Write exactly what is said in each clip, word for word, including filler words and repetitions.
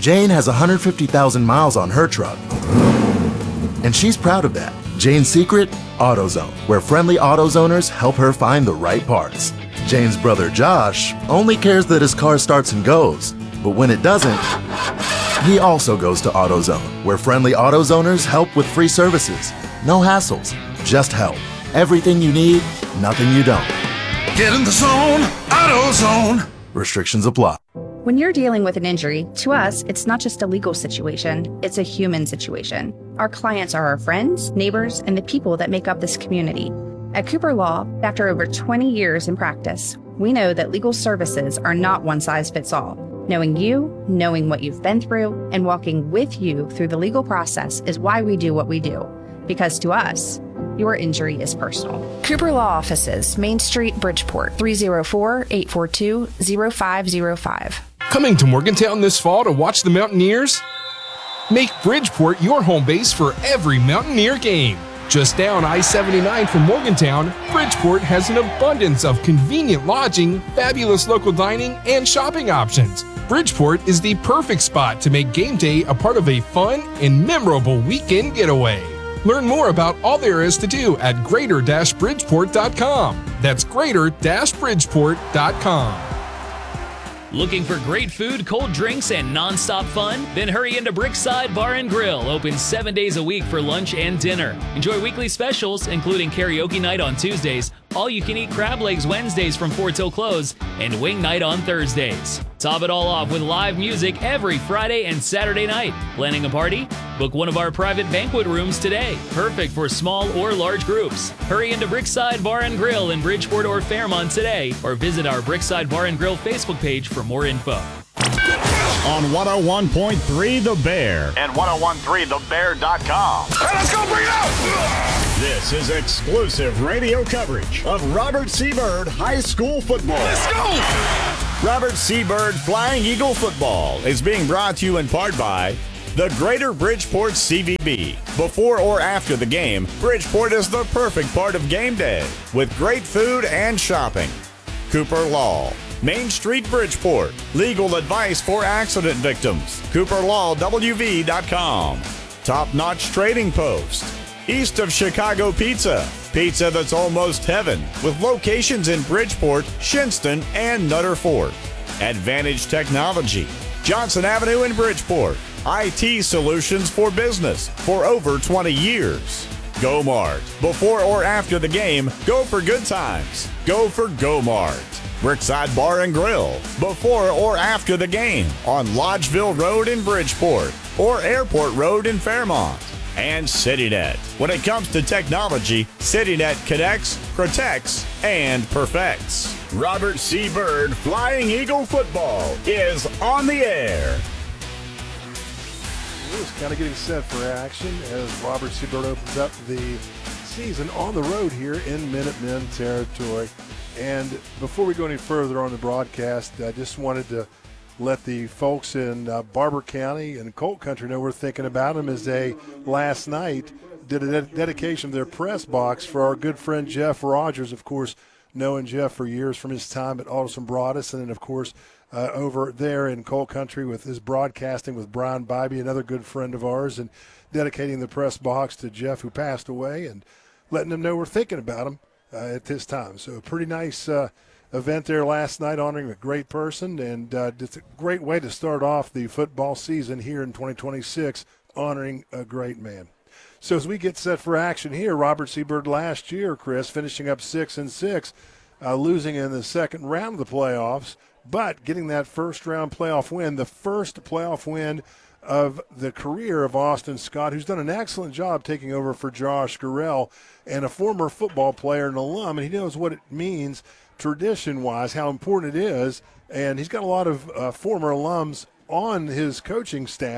Jane has one hundred fifty thousand miles on her truck, and she's proud of that. Jane's secret? AutoZone, where friendly AutoZoners help her find the right parts. Jane's brother Josh only cares that his car starts and goes, but when it doesn't, he also goes to AutoZone, where friendly AutoZoners help with free services. No hassles, just help. Everything you need, nothing you don't. Get in the zone, AutoZone. Restrictions apply. When you're dealing with an injury, to us, it's not just a legal situation, it's a human situation. Our clients are our friends, neighbors, and the people that make up this community. At Cooper Law, after over twenty years in practice, we know that legal services are not one size fits all. Knowing you, knowing what you've been through, and walking with you through the legal process is why we do what we do. Because to us, your injury is personal. Cooper Law Offices, Main Street, Bridgeport, three oh four, eight four two, oh five oh five. Coming to Morgantown this fall to watch the Mountaineers? Make Bridgeport your home base for every Mountaineer game. Just down I seventy-nine from Morgantown, Bridgeport has an abundance of convenient lodging, fabulous local dining, and shopping options. Bridgeport is the perfect spot to make game day a part of a fun and memorable weekend getaway. Learn more about all there is to do at greater dash bridgeport dot com. That's greater dash bridgeport dot com. Looking for great food, cold drinks, and non-stop fun? Then hurry into Brickside Bar and Grill, open seven days a week for lunch and dinner. Enjoy weekly specials, including karaoke night on Tuesdays, all-you-can-eat crab legs Wednesdays from four till close, and wing night on Thursdays. Top it all off with live music every Friday and Saturday night. Planning a party? Book one of our private banquet rooms today. Perfect for small or large groups. Hurry into Brickside Bar and Grill in Bridgeport or Fairmont today, or visit our Brickside Bar and Grill Facebook page for more info. On one oh one point three The Bear and ten thirteen the bear dot com. Hey, let's go, bring it out! This is exclusive radio coverage of Robert C. Byrd High School football. Let's go! Robert C. Byrd Flying Eagle football is being brought to you in part by the Greater Bridgeport C V B. Before or after the game, Bridgeport is the perfect part of game day with great food and shopping. Cooper Law, Main Street, Bridgeport. Legal advice for accident victims. cooper law w v dot com. Top Notch Trading Post. East of Chicago Pizza. Pizza that's almost heaven with locations in Bridgeport, Shinston, and Nutter Fort. Advantage Technology. Johnson Avenue in Bridgeport. I T solutions for business for over twenty years. Go Mart. Before or after the game, go for good times. Go for Go Mart. Brickside Bar and Grill. Before or after the game on Lodgeville Road in Bridgeport or Airport Road in Fairmont. And CityNet. When it comes to technology, CityNet connects, protects, and perfects. Robert C. Byrd Flying Eagle football is on the air. Just kind of getting set for action as Robert C. Byrd opens up the season on the road here in Minutemen territory. And before we go any further on the broadcast, I just wanted to let the folks in uh, Barber County and Colt Country know we're thinking about them as they last night did a ded- dedication of their press box for our good friend Jeff Rogers, of course, knowing Jeff for years from his time at Alderson Broadus, and then, of course, uh, over there in Colt Country with his broadcasting with Brian Bybee, another good friend of ours, and dedicating the press box to Jeff, who passed away, and letting them know we're thinking about him uh, at this time. So a pretty nice uh, event there last night, honoring a great person, and uh, it's a great way to start off the football season here in twenty twenty-six, honoring a great man. So as we get set for action here, Robert C. Byrd last year, Chris, finishing up six and six, uh, losing in the second round of the playoffs, but getting that first round playoff win, the first playoff win of the career of Austin Scott, who's done an excellent job taking over for Josh Gurrell, and a former football player and alum, and he knows what it means tradition-wise, how important it is, and he's got a lot of uh, former alums on his coaching staff.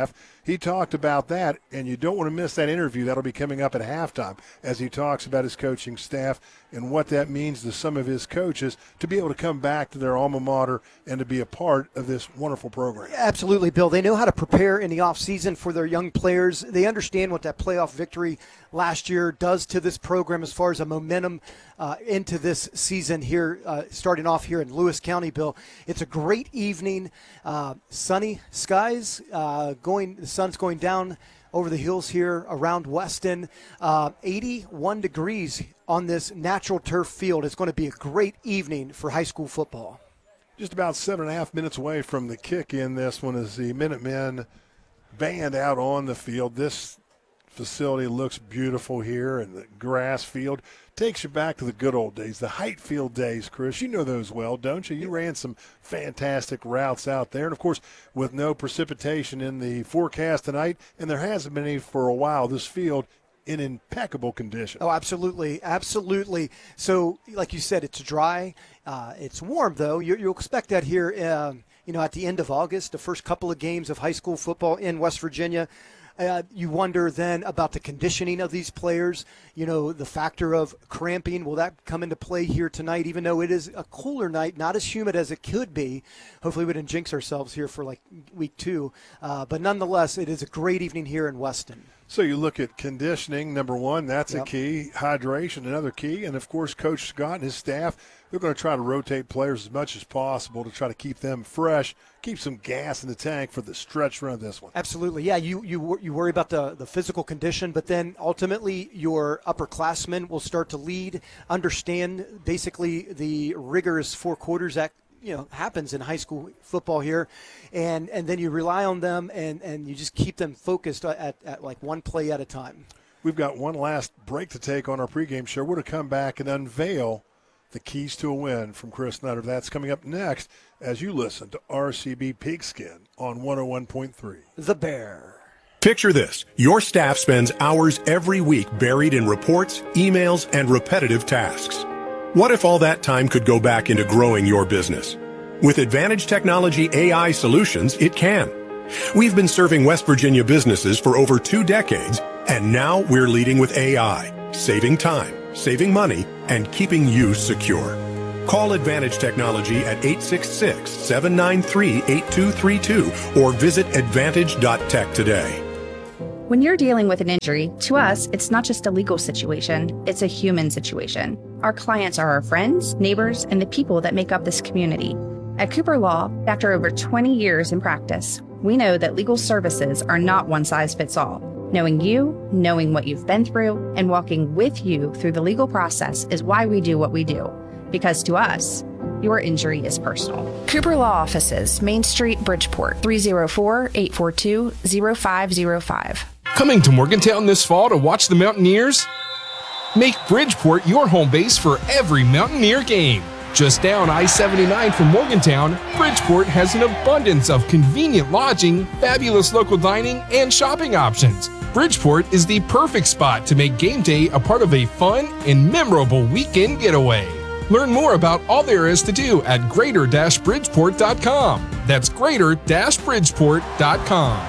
he talked about that, and you don't want to miss that interview. That'll be coming up at halftime as he talks about his coaching staff and what that means to some of his coaches to be able to come back to their alma mater and to be a part of this wonderful program. Absolutely, Bill. They know how to prepare in the offseason for their young players. They understand what that playoff victory last year does to this program as far as a momentum uh, into this season here, uh, starting off here in Lewis County, Bill. It's a great evening, uh, sunny skies, uh, going. The sun's going down over the hills here around Weston. Uh, eighty-one degrees on this natural turf field. It's going to be a great evening for high school football. Just about seven and a half minutes away from the kick in this one is the Minutemen band out on the field. This facility looks beautiful here, and the grass field takes you back to the good old days, the Height Field days, Chris. You know those well, don't you? You ran some fantastic routes out there. And, of course, with no precipitation in the forecast tonight, and there hasn't been any for a while, this field in impeccable condition. Oh, absolutely. Absolutely. So, like you said, it's dry. Uh, it's warm, though. You, you'll expect that here, um, you know, at the end of August, the first couple of games of high school football in West Virginia. Uh, you wonder then about the conditioning of these players, you know, the factor of cramping. Will that come into play here tonight, even though it is a cooler night, not as humid as it could be? Hopefully we didn't jinx ourselves here for like week two. Uh, but nonetheless, it is a great evening here in Weston. So you look at conditioning, number one, that's Yep. a key. Hydration, another key. And, of course, Coach Scott and his staff, they're going to try to rotate players as much as possible to try to keep them fresh, keep some gas in the tank for the stretch run of this one. Absolutely. Yeah, you you, wor- you worry about the, the physical condition, but then ultimately your upperclassmen will start to lead, understand basically the rigorous four quarters that you know happens in high school football here, and and then you rely on them and, and you just keep them focused at, at like one play at a time. We've got one last break to take on our pregame show. We're going to come back and unveil the keys to a win from Chris Nutter. That's coming up next as you listen to R C B Pigskin on one oh one point three. The Bear. Picture this. Your staff spends hours every week buried in reports, emails, and repetitive tasks. What if all that time could go back into growing your business? With Advantage Technology A I solutions, it can. We've been serving West Virginia businesses for over two decades, and now we're leading with A I, saving time, saving money, and keeping you secure. Call Advantage Technology at eight six six, seven nine three, eight two three two or visit advantage dot tech today. When you're dealing with an injury, to us, it's not just a legal situation, it's a human situation. Our clients are our friends, neighbors, and the people that make up this community. At Cooper Law, after over twenty years in practice, we know that legal services are not one size fits all. Knowing you, knowing what you've been through, and walking with you through the legal process is why we do what we do. Because to us, your injury is personal. Cooper Law Offices, Main Street, Bridgeport, three oh four, eight four two, oh five oh five. Coming to Morgantown this fall to watch the Mountaineers? Make Bridgeport your home base for every Mountaineer game. Just down I seventy-nine from Morgantown, Bridgeport has an abundance of convenient lodging, fabulous local dining, and shopping options. Bridgeport is the perfect spot to make game day a part of a fun and memorable weekend getaway. Learn more about all there is to do at greater dash bridgeport dot com. That's greater dash bridgeport dot com.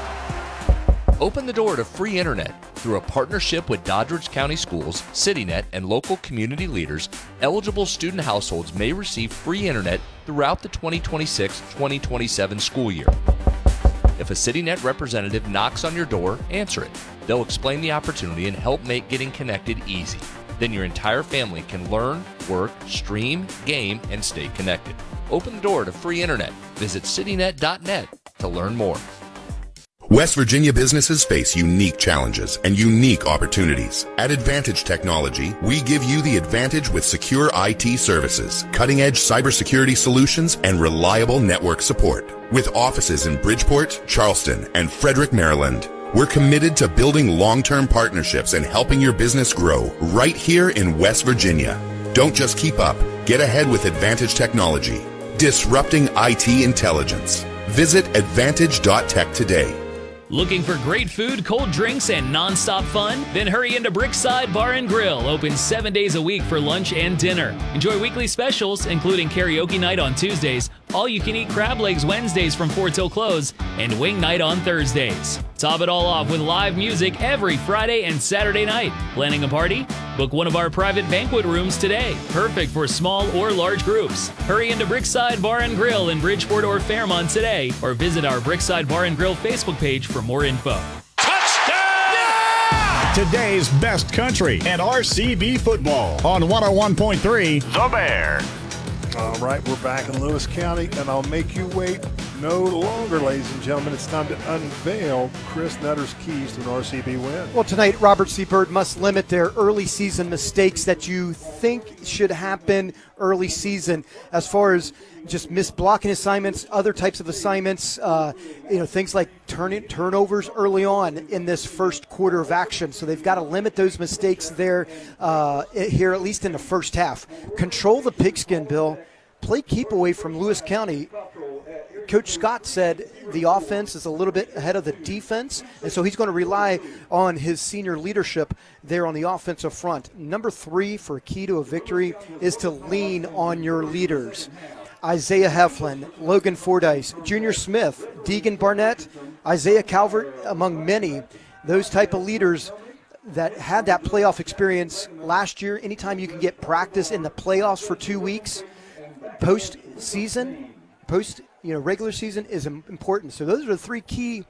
Open the door to free internet. Through a partnership with Doddridge County Schools, CityNet, and local community leaders, eligible student households may receive free internet throughout the twenty twenty-six twenty twenty-seven school year. If a CityNet representative knocks on your door, answer it. They'll explain the opportunity and help make getting connected easy. Then your entire family can learn, work, stream, game, and stay connected. Open the door to free internet. Visit citynet dot net to learn more. West Virginia businesses face unique challenges and unique opportunities. At Advantage Technology, we give you the advantage with secure I T services, cutting-edge cybersecurity solutions, and reliable network support. With offices in Bridgeport, Charleston, and Frederick, Maryland, we're committed to building long-term partnerships and helping your business grow right here in West Virginia. Don't just keep up. Get ahead with Advantage Technology, disrupting I T intelligence. Visit advantage dot tech today. Looking for great food, cold drinks, and nonstop fun? Then hurry into Brickside Bar and Grill, open seven days a week for lunch and dinner. Enjoy weekly specials, including karaoke night on Tuesdays, all-you-can-eat crab legs Wednesdays from four till close, and wing night on Thursdays. Top it all off with live music every Friday and Saturday night. Planning a party? Book one of our private banquet rooms today. Perfect for small or large groups. Hurry into Brickside Bar and Grill in Bridgeport or Fairmont today, or visit our Brickside Bar and Grill Facebook page for more info. Today's best country and R C B football on one oh one point three The Bear. All right, we're back in Lewis County, and I'll make you wait no longer, ladies and gentlemen. It's time to unveil Chris Nutter's keys to an R C B win. Well, tonight, Robert C. Byrd must limit their early season mistakes that you think should happen early season, as far as just missed blocking assignments, other types of assignments, uh, you know, things like turn turnovers early on in this first quarter of action. So they've got to limit those mistakes there uh, here, at least in the first half. Control the pigskin, Bill. Play keep away from Lewis County. Coach Scott said the offense is a little bit ahead of the defense, and so he's going to rely on his senior leadership there on the offensive front. Number three for a key to a victory is to lean on your leaders. Isaiah Heflin, Logan Fordyce, Junior Smith, Deegan Barnett, Isaiah Calvert, among many. Those type of leaders that had that playoff experience last year. Anytime you can get practice in the playoffs for two weeks, post-season, post you know regular season is important. So those are the three key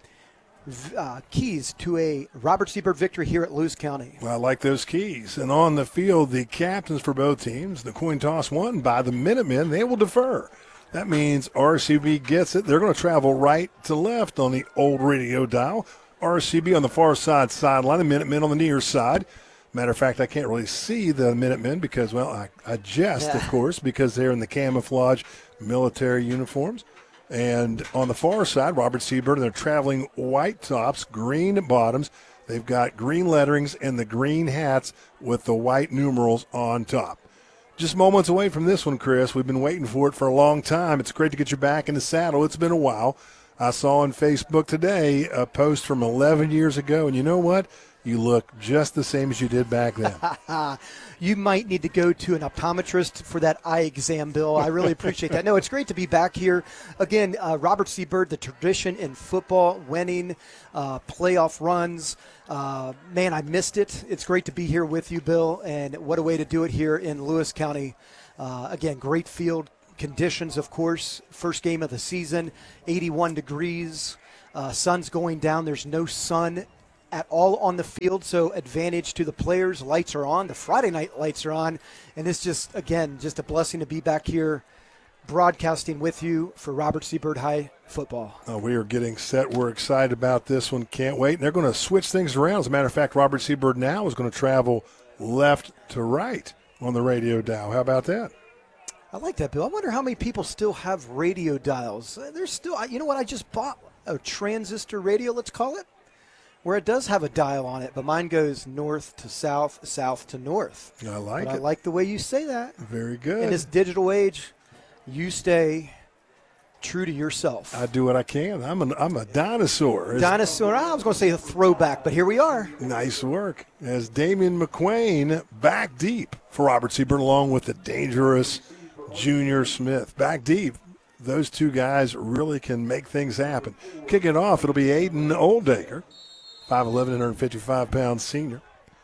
uh, keys to a Robert C. Byrd victory here at Lewis County. Well, I like those keys. And on the field, the captains for both teams, the coin toss won by the Minutemen. They will defer. That means R C B gets it. They're going to travel right to left on the old radio dial. R C B on the far side sideline, the Minutemen on the near side. Matter of fact, I can't really see the Minutemen because, well, I, I jest, yeah. of course, because they're in the camouflage military uniforms. And on the far side, Robert C. Byrd, they're traveling white tops, green bottoms. They've got green letterings and the green hats with the white numerals on top. Just moments away from this one, Chris. We've been waiting for it for a long time. It's great to get you back in the saddle. It's been a while. I saw on Facebook today a post from eleven years ago, and you know what? You look just the same as you did back then. You might need to go to an optometrist for that eye exam, Bill. I really appreciate that. No, it's great to be back here. Again, uh, Robert C. Byrd, the tradition in football, winning, uh, playoff runs. Uh, man, I missed it. It's great to be here with you, Bill, and what a way to do it here in Lewis County. Uh, again, great field conditions, of course. First game of the season, eighty-one degrees. Uh, sun's going down. There's no sun at all on the field, so advantage to the players. Lights are on. The Friday night lights are on, and it's just, again, just a blessing to be back here broadcasting with you for Robert C. Byrd High football. Uh, we are getting set. We're excited about this one. Can't wait. And they're going to switch things around. As a matter of fact, Robert C. Byrd now is going to travel left to right on the radio dial. How about that? I like that, Bill. I wonder how many people still have radio dials. There's still, you know what, I just bought a transistor radio, let's call it, where it does have a dial on it, but mine goes north to south, south to north. I like but it. I like the way you say that. Very good. In this digital age, you stay true to yourself. I do what I can. I'm, an, I'm a dinosaur. Dinosaur. I was going to say a throwback, but here we are. Nice work. As Damian McQuain back deep for Robert C. Byrd, along with the dangerous Junior Smith. Back deep. Those two guys really can make things happen. Kick it off, it'll be Aiden Oldacre. five eleven, one fifty-five pound senior.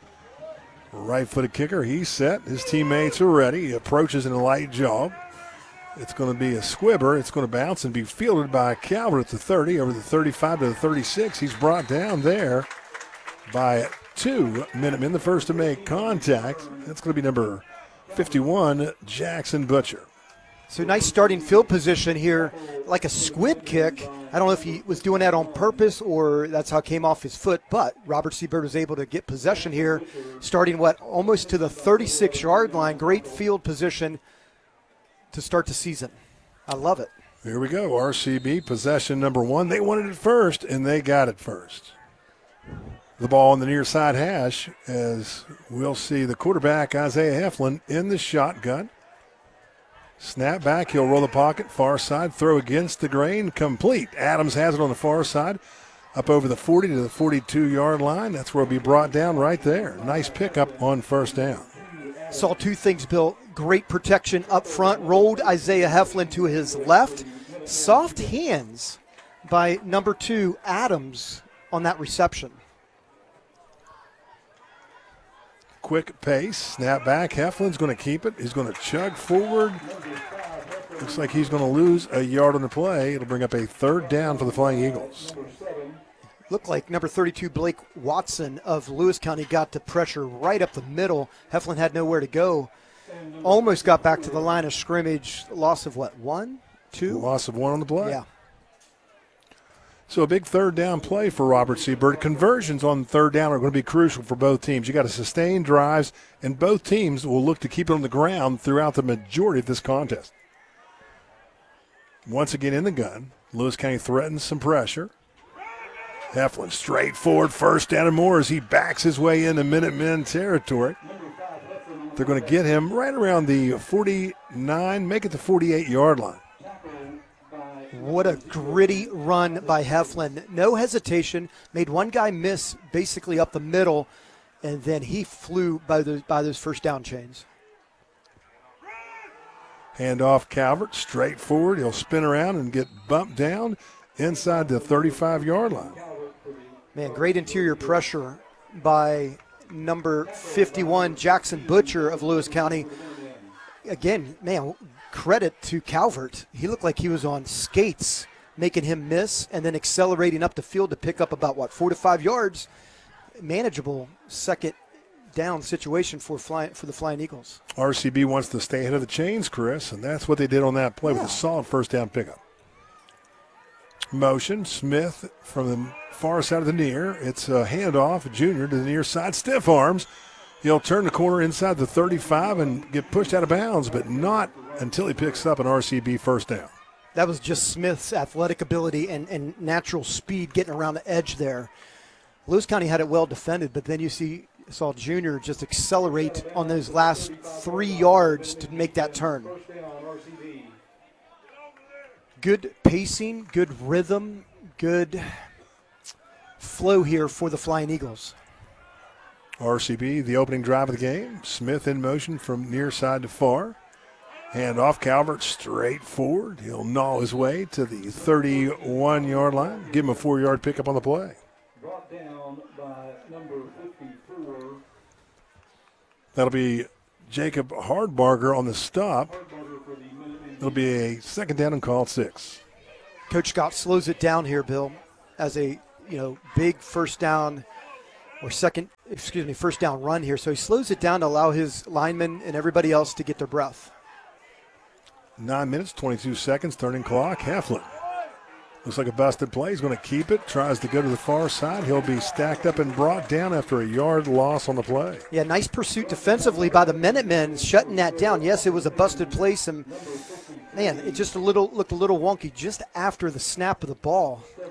Right-footed kicker, he's set. His teammates are ready. He approaches in a light jog. It's going to be a squibber. It's going to bounce and be fielded by Calvert at the thirty, over the thirty-five to the thirty-six. He's brought down there by two Minutemen, the first to make contact. That's going to be number fifty-one, Jackson Butcher. So nice starting field position here, like a squib kick. I don't know if he was doing that on purpose or that's how it came off his foot, but Robert C. Byrd was able to get possession here, starting, what, almost to the thirty-six-yard line. Great field position to start the season. I love it. Here we go, R C B, possession number one. They wanted it first, and they got it first. The ball on the near side hash, as we'll see the quarterback, Isaiah Heflin, in the shotgun. Snap back, he'll roll the pocket, far side, throw against the grain, complete. Adams has it on the far side, up over the forty to the forty-two-yard line. That's where it'll be brought down right there. Nice pickup on first down. Saw two things, Bill. Great protection up front, rolled Isaiah Heflin to his left. Soft hands by number two, Adams, on that reception. Quick pace, snap back. Heflin's going to keep it. He's going to chug forward. Looks like he's going to lose a yard on the play. It'll bring up a third down for the Flying Eagles. Looked like number thirty-two, Blake Watson of Lewis County, got to pressure right up the middle. Heflin had nowhere to go. Almost got back to the line of scrimmage. Loss of what, one, two? Loss of one on the play. Yeah. So a big third down play for Robert Seabird. Conversions on third down are going to be crucial for both teams. You got to sustain drives, and both teams will look to keep it on the ground throughout the majority of this contest. Once again in the gun, Lewis County threatens some pressure. Heflin straight forward, first down and more as he backs his way into Minutemen territory. They're going to get him right around the forty-nine, make it the forty-eight-yard line. What a gritty run by Heflin. No hesitation, made one guy miss basically up the middle, and then he flew by those, by those first down chains. Hand off Calvert, straight forward. He'll spin around and get bumped down inside the thirty-five-yard line. Man, great interior pressure by number fifty-one, Jackson Butcher of Lewis County. Again, man, credit to Calvert. He looked like he was on skates, making him miss and then accelerating up the field to pick up about, what, four to five yards. Manageable second down situation for fly, for the Flying Eagles. R C B wants to stay ahead of the chains, Chris, and that's what they did on that play yeah. with a solid first down pickup. Motion, Smith from the far side of the near. It's a handoff, Junior to the near side, stiff arms. He'll turn the corner inside the thirty-five and get pushed out of bounds, but not until he picks up an R C B first down. That was just Smith's athletic ability and, and natural speed getting around the edge there. Lewis County had it well defended, but then you see saw Junior just accelerate on those last three yards to make that turn. Good pacing, good rhythm, good flow here for the Flying Eagles. R C B, the opening drive of the game. Smith in motion from near side to far. Hand off, Calvert straight forward. He'll gnaw his way to the thirty-one-yard line. Give him a four-yard pickup on the play. Brought down by number fifty-four. That'll be Jacob Hardbarger on the stop. It'll be a second down and call six. Coach Scott slows it down here, Bill, as a you know big first down or second, excuse me, first down run here. So he slows it down to allow his linemen and everybody else to get their breath. Nine minutes, twenty-two seconds, turning clock. Heflin. Looks like a busted play. He's going to keep it. Tries to go to the far side. He'll be stacked up and brought down after a yard loss on the play. Yeah, nice pursuit defensively by the Minutemen, shutting that down. Yes, it was a busted play. Some, man, it just a little looked a little wonky just after the snap of the ball.